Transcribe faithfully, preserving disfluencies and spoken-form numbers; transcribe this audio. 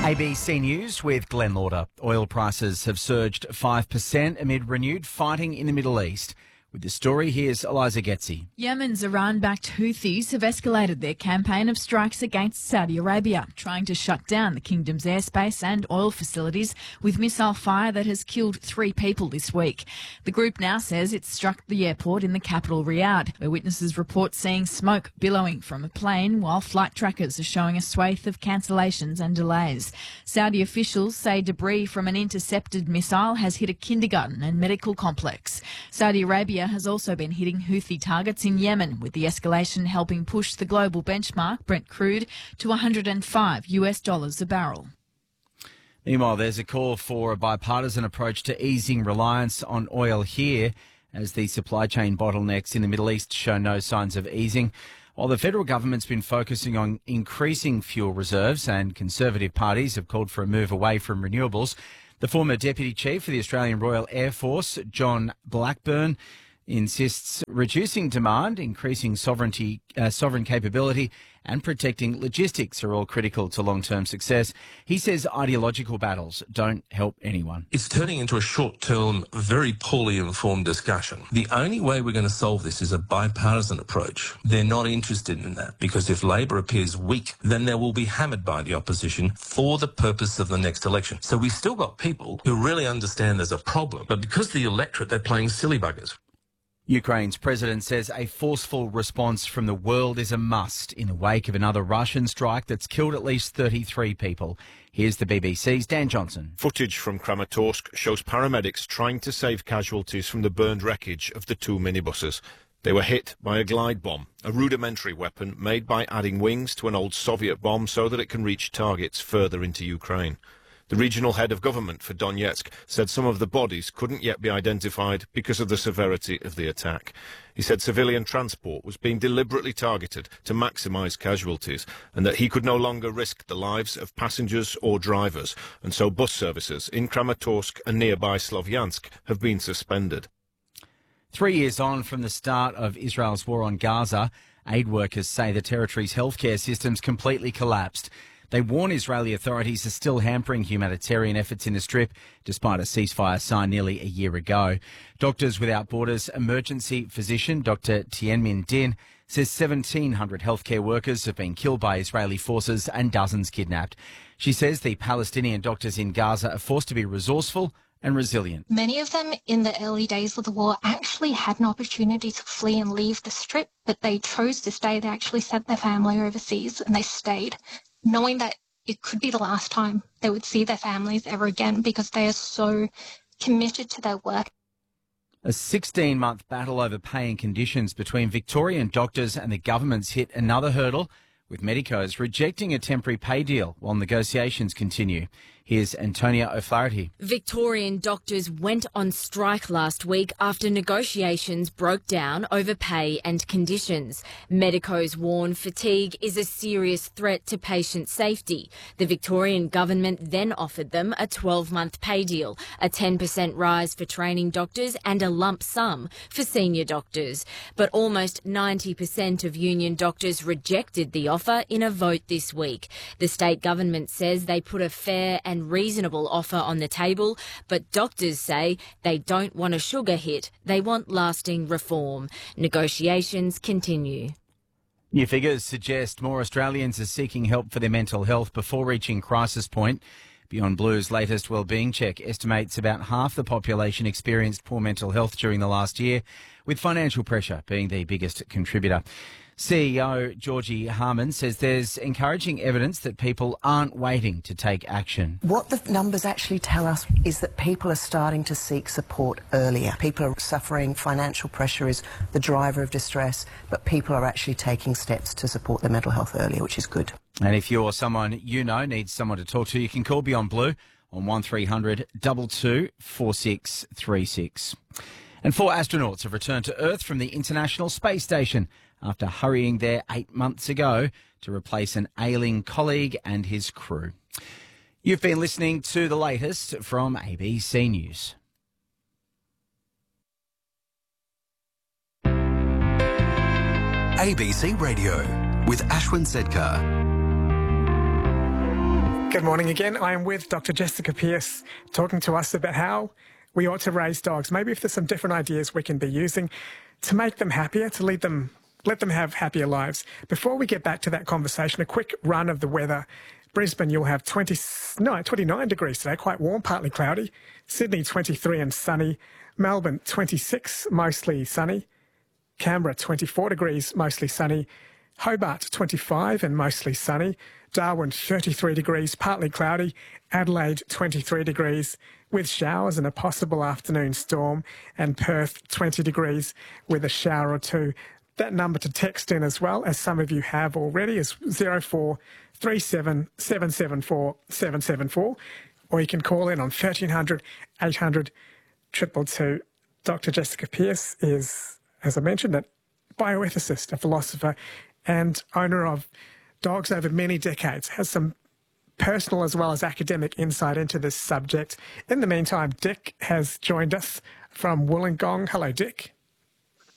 A B C News with Glenn Lauder. Oil prices have surged five percent amid renewed fighting in the Middle East. With the story, here's Eliza Getzi. Yemen's Iran-backed Houthis have escalated their campaign of strikes against Saudi Arabia, trying to shut down the kingdom's airspace and oil facilities with missile fire that has killed three people this week. The group now says it struck the airport in the capital, Riyadh, where witnesses report seeing smoke billowing from a plane, while flight trackers are showing a swathe of cancellations and delays. Saudi officials say debris from an intercepted missile has hit a kindergarten and medical complex. Saudi Arabia has also been hitting Houthi targets in Yemen, with the escalation helping push the global benchmark, Brent crude, to one hundred five US dollars a barrel. Meanwhile, there's a call for a bipartisan approach to easing reliance on oil here, as the supply chain bottlenecks in the Middle East show no signs of easing. While the federal government's been focusing on increasing fuel reserves and Conservative parties have called for a move away from renewables, the former Deputy Chief for the Australian Royal Air Force, John Blackburn, insists reducing demand, increasing sovereignty, uh, sovereign capability and protecting logistics are all critical to long-term success. He says ideological battles don't help anyone. It's turning into a short-term, very poorly informed discussion. The only way we're going to solve this is a bipartisan approach. They're not interested in that, because if Labor appears weak, then they will be hammered by the opposition for the purpose of the next election. So we've still got people who really understand there's a problem, but because of the electorate, they're playing silly buggers. Ukraine's president says a forceful response from the world is a must in the wake of another Russian strike that's killed at least thirty-three people. Here's the B B C's Dan Johnson. Footage from Kramatorsk shows paramedics trying to save casualties from the burned wreckage of the two minibuses. They were hit by a glide bomb, a rudimentary weapon made by adding wings to an old Soviet bomb so that it can reach targets further into Ukraine. The regional head of government for Donetsk said some of the bodies couldn't yet be identified because of the severity of the attack. He said civilian transport was being deliberately targeted to maximise casualties and that he could no longer risk the lives of passengers or drivers, and so bus services in Kramatorsk and nearby Slovyansk have been suspended. Three years on from the start of Israel's war on Gaza, aid workers say the territory's healthcare system's completely collapsed. They warn Israeli authorities are still hampering humanitarian efforts in the Strip, despite a ceasefire signed nearly a year ago. Doctors Without Borders emergency physician Doctor Tianmin Din says seventeen hundred healthcare workers have been killed by Israeli forces and dozens kidnapped. She says the Palestinian doctors in Gaza are forced to be resourceful and resilient. Many of them in the early days of the war actually had an opportunity to flee and leave the Strip, but they chose to stay. They actually sent their family overseas and they stayed, knowing that it could be the last time they would see their families ever again, because they are so committed to their work. A sixteen-month battle over pay and conditions between Victorian doctors and the government's hit another hurdle, with Medicos rejecting a temporary pay deal while negotiations continue. Here's Antonia O'Flaherty. Victorian doctors went on strike last week after negotiations broke down over pay and conditions. Medicos warn fatigue is a serious threat to patient safety. The Victorian government then offered them a twelve-month pay deal, a ten percent rise for training doctors and a lump sum for senior doctors. But almost ninety percent of union doctors rejected the offer in a vote this week. The state government says they put a fair and and reasonable offer on the table, but doctors say they don't want a sugar hit. They want lasting reform. Negotiations continue. New figures suggest more Australians are seeking help for their mental health before reaching crisis point. Beyond Blue's latest wellbeing check estimates about half the population experienced poor mental health during the last year, with financial pressure being the biggest contributor. C E O Georgie Harman says there's encouraging evidence that people aren't waiting to take action. What the numbers actually tell us is that people are starting to seek support earlier. People are suffering, financial pressure is the driver of distress, but people are actually taking steps to support their mental health earlier, which is good. And if you're someone you know needs someone to talk to, you can call Beyond Blue on one three hundred two two four six three six. And four astronauts have returned to Earth from the International Space Station after hurrying there eight months ago to replace an ailing colleague and his crew. You've been listening to the latest from A B C News. A B C Radio with Ashwin Sedkar. Good morning again. I am with Doctor Jessica Pearce talking to us about how we ought to raise dogs. Maybe if there's some different ideas we can be using to make them happier, to lead them, let them have happier lives. Before we get back to that conversation, a quick run of the weather. Brisbane, you'll have twenty, no, twenty-nine degrees today, quite warm, partly cloudy. Sydney, twenty-three and sunny. Melbourne, twenty-six, mostly sunny. Canberra, twenty-four degrees, mostly sunny. Hobart, twenty-five and mostly sunny. Darwin, thirty-three degrees, partly cloudy. Adelaide, twenty-three degrees with showers and a possible afternoon storm. And Perth, twenty degrees with a shower or two. That number to text in as well, as some of you have already, is zero four three seven seven seven four seven seven four. Or you can call in on thirteen hundred eight hundred two two two. Doctor Jessica Pearce is, as I mentioned, a bioethicist, a philosopher, and owner of dogs over many decades, has some personal as well as academic insight into this subject. In the meantime, Dick has joined us from Wollongong. Hello, Dick.